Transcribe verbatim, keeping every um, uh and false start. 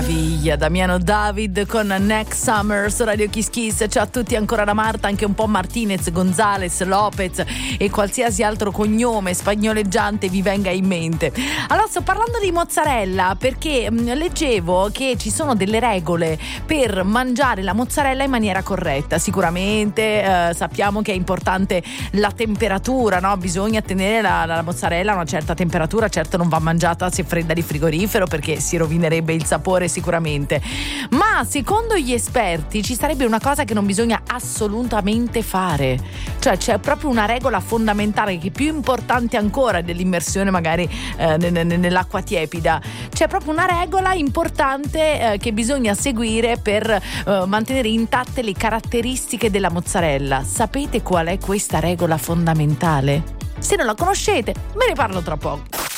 meraviglia, Damiano David con Next Summer su Radio Kiss Kiss. Ciao a tutti, ancora da Marta, anche un po' Martinez, Gonzales, Lopez e qualsiasi altro cognome spagnoleggiante vi venga in mente. Allora, sto parlando di mozzarella perché mh, leggevo che ci sono delle regole per mangiare la mozzarella in maniera corretta. Sicuramente eh, sappiamo che è importante la temperatura, no? Bisogna tenere la, la mozzarella a una certa temperatura, certo non va mangiata se fredda di frigorifero perché si rovinerebbe il sapore sicuramente, ma secondo gli esperti ci sarebbe una cosa che non bisogna assolutamente fare, cioè c'è proprio una regola fondamentale che è più importante ancora dell'immersione magari eh, nell'acqua tiepida. C'è proprio una regola importante eh, che bisogna seguire per eh, mantenere intatte le caratteristiche della mozzarella. Sapete qual è questa regola fondamentale? Se non la conoscete, ve ne parlo tra poco.